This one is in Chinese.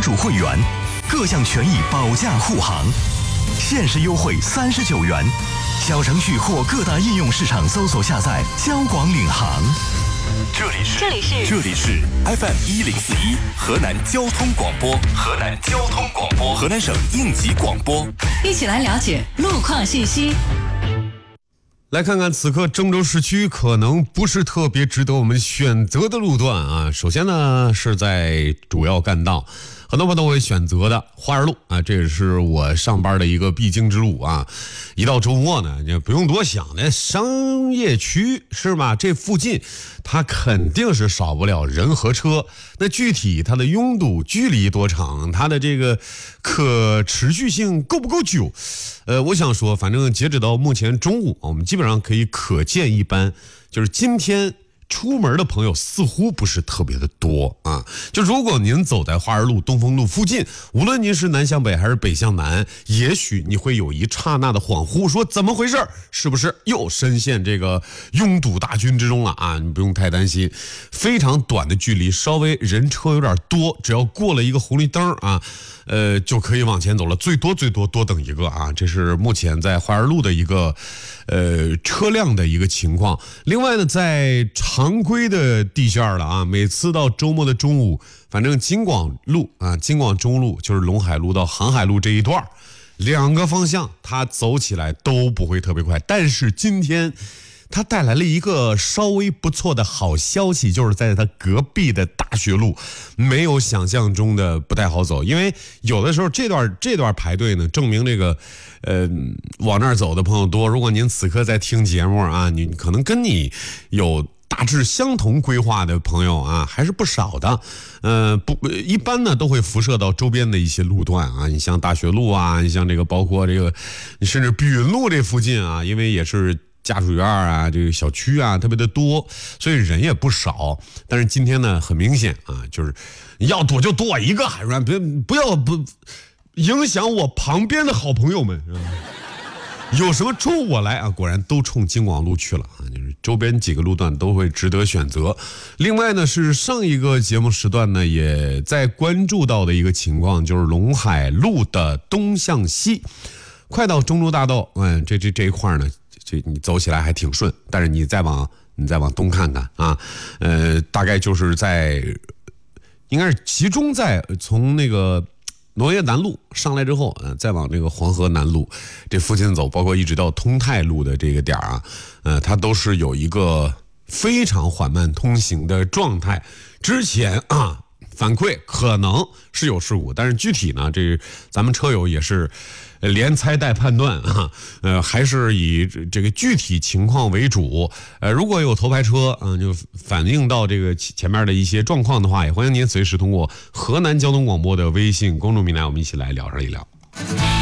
主会员，各项权益保驾护航，限时优惠39元。小程序或各大应用市场搜索下载交广领航。这里是 FM 1041河南交通广播，河南省应急广播， 一起来了解路况信息。 来看看此刻郑州市区可能不是特别值得我们选择的路段啊。首先呢是在主要干道，很多朋友都会选择的花园路啊，这也是我上班的一个必经之路啊。一到周末呢，你不用多想，那商业区是吧？这附近它肯定是少不了人和车。那具体它的拥堵距离多长，它的这个可持续性够不够久？我想说，反正截止到目前中午，我们基本上可以可见一斑，就是今天出门的朋友似乎不是特别的多啊。就如果您走在花园路、东风路附近，无论您是南向北还是北向南，也许你会有一刹那的恍惚，说怎么回事？是不是又深陷这个拥堵大军之中了啊？你不用太担心，非常短的距离，稍微人车有点多，只要过了一个红绿灯啊，就可以往前走了，最多多等一个啊。这是目前在花园路的一个车辆的一个情况。另外呢，在常规的地线了啊，每次到周末的中午，反正京广路啊、京广中路就是陇海路到航海路这一段，两个方向它走起来都不会特别快。但是今天它带来了一个稍微不错的好消息，就是在它隔壁的大学路没有想象中的不太好走，因为有的时候这段排队呢，证明这个往那儿走的朋友多。如果您此刻在听节目啊，你可能跟你有大致相同规划的朋友啊，还是不少的。一般呢都会辐射到周边的一些路段啊，你像大学路啊，你像这个包括这个，你甚至碧云路这附近啊，因为也是家属院啊，这个小区啊特别的多，所以人也不少。但是今天呢，很明显啊，就是要躲就躲一个，是吧？不要影响我旁边的好朋友们。有什么冲我来啊？果然都冲京广路去了啊！就是周边几个路段都会值得选择。另外呢，是上一个节目时段呢，也在关注到的一个情况，就是陇海路的东向西，快到中州大道，这一块呢，这你走起来还挺顺，但是你再往东看看啊，大概就是应该是集中在从那个农业南路上来之后，再往这个黄河南路这附近走，包括一直到通泰路的这个点啊，它都是有一个非常缓慢通行的状态。之前啊反馈可能是有事故，但是具体呢，这咱们车友也是连猜带判断啊，还是以这个具体情况为主。如果有头牌车就反映到这个前面的一些状况的话，也欢迎您随时通过河南交通广播的微信公众平台，我们一起来聊上一聊。